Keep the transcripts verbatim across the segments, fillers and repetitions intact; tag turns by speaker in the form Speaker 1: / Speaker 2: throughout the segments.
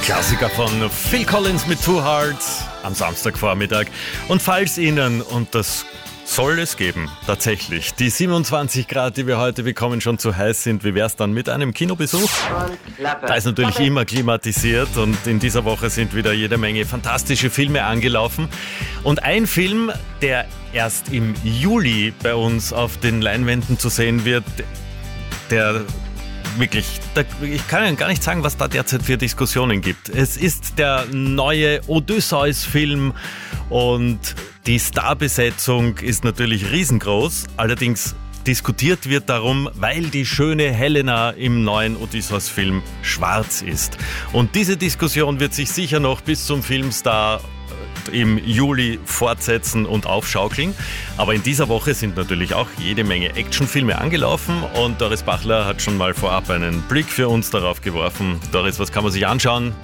Speaker 1: Klassiker von Phil Collins mit Two Hearts am Samstagvormittag. Und falls Ihnen, und das soll es geben, tatsächlich, die siebenundzwanzig Grad, die wir heute bekommen, schon zu heiß sind, wie wäre es dann mit einem Kinobesuch? Da ist natürlich immer klimatisiert und in dieser Woche sind wieder jede Menge fantastische Filme angelaufen. Und ein Film, der erst im Juli bei uns auf den Leinwänden zu sehen wird, der wirklich, ich kann Ihnen gar nicht sagen, was da derzeit für Diskussionen gibt. Es ist der neue Odysseus-Film und die Starbesetzung ist natürlich riesengroß. Allerdings diskutiert wird darum, weil die schöne Helena im neuen Odysseus-Film schwarz ist. Und diese Diskussion wird sich sicher noch bis zum Filmstar im Juli fortsetzen und aufschaukeln. Aber in dieser Woche sind natürlich auch jede Menge Actionfilme angelaufen und Doris Bachler hat schon mal vorab einen Blick für uns darauf geworfen. Doris, was kann man sich anschauen?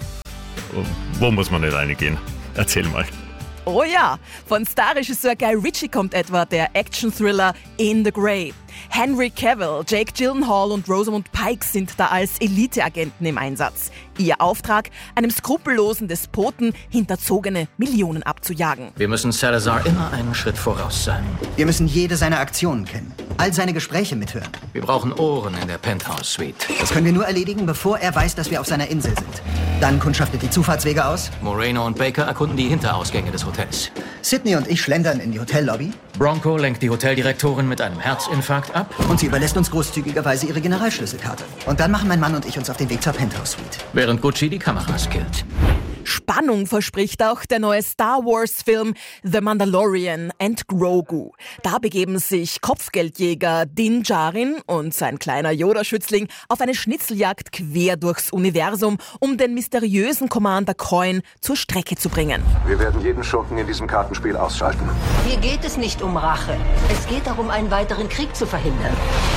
Speaker 1: Wo muss man nicht reingehen? Erzähl mal.
Speaker 2: Oh ja, von Starregisseur Guy Ritchie kommt etwa der Action-Thriller In the Grey. Henry Cavill, Jake Gyllenhaal und Rosamund Pike sind da als Eliteagenten im Einsatz. Ihr Auftrag, einem skrupellosen Despoten hinterzogene Millionen abzujagen.
Speaker 3: Wir müssen Salazar immer einen Schritt voraus sein.
Speaker 4: Wir müssen jede seiner Aktionen kennen, all seine Gespräche mithören.
Speaker 3: Wir brauchen Ohren in der Penthouse-Suite.
Speaker 4: Das können wir nur erledigen, bevor er weiß, dass wir auf seiner Insel sind. Dann kundschaftet die Zufahrtswege aus.
Speaker 3: Moreno und Baker erkunden die Hinterausgänge des Hotels.
Speaker 4: Sydney und ich schlendern in die Hotellobby.
Speaker 3: Bronco lenkt die Hoteldirektorin mit einem Herzinfarkt ab.
Speaker 4: Und sie überlässt uns großzügigerweise ihre Generalschlüsselkarte. Und dann machen mein Mann und ich uns auf den Weg zur Penthouse-Suite.
Speaker 3: Während Gucci die Kameras killt.
Speaker 2: Spannung verspricht auch der neue Star Wars-Film The Mandalorian and Grogu. Da begeben sich Kopfgeldjäger Din Djarin und sein kleiner Yoda-Schützling auf eine Schnitzeljagd quer durchs Universum, um den mysteriösen Commander Coin zur Strecke zu bringen.
Speaker 5: Wir werden jeden Schurken in diesem Kartenspiel ausschalten.
Speaker 6: Hier geht es nicht um Rache. Es geht darum, einen weiteren Krieg zu verhindern.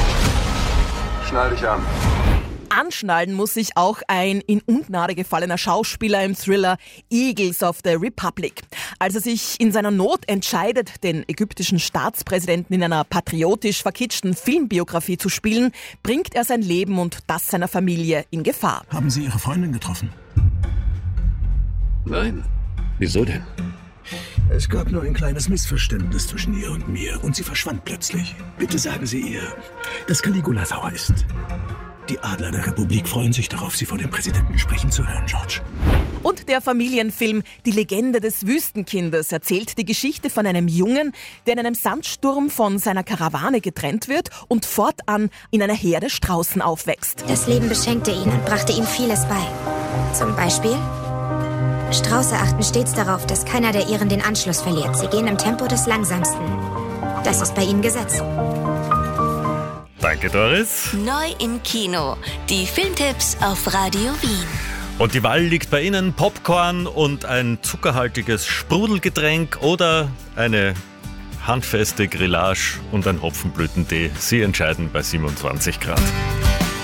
Speaker 5: Schnall dich an.
Speaker 2: Anschnallen muss sich auch ein in Ungnade gefallener Schauspieler im Thriller Eagles of the Republic. Als er sich in seiner Not entscheidet, den ägyptischen Staatspräsidenten in einer patriotisch verkitschten Filmbiografie zu spielen, bringt er sein Leben und das seiner Familie in Gefahr.
Speaker 7: Haben Sie Ihre Freundin getroffen?
Speaker 8: Nein. Wieso denn?
Speaker 7: Es gab nur ein kleines Missverständnis zwischen ihr und mir und sie verschwand plötzlich. Bitte sagen Sie ihr, dass Caligula sauer ist. Die Adler der Republik freuen sich darauf, Sie vor dem Präsidenten sprechen zu hören, George.
Speaker 2: Und der Familienfilm Die Legende des Wüstenkindes erzählt die Geschichte von einem Jungen, der in einem Sandsturm von seiner Karawane getrennt wird und fortan in einer Herde Straußen aufwächst.
Speaker 9: Das Leben beschenkte ihn und brachte ihm vieles bei. Zum Beispiel: Strauße achten stets darauf, dass keiner der ihren den Anschluss verliert. Sie gehen im Tempo des Langsamsten. Das ist bei ihnen Gesetz.
Speaker 1: Danke, Doris.
Speaker 10: Neu im Kino. Die Filmtipps auf Radio Wien.
Speaker 1: Und die Wahl liegt bei Ihnen: Popcorn und ein zuckerhaltiges Sprudelgetränk oder eine handfeste Grillage und ein Hopfenblütentee. Sie entscheiden bei siebenundzwanzig Grad.